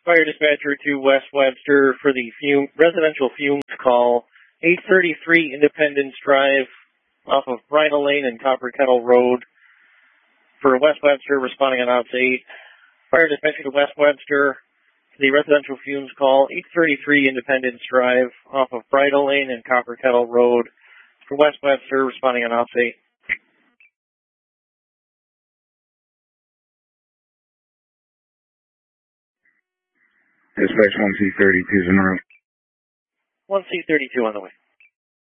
Fire dispatcher to West Webster for the residential fumes call, 833 Independence Drive off of Bridle Lane and Copper Kettle Road. For West Webster, responding on ops 8. Fire dispatcher to West Webster for the residential fumes call, 833 Independence Drive off of Bridle Lane and Copper Kettle Road. For West Webster, responding on ops 8. Dispatch 1C32 is en route. 1C32 on the way.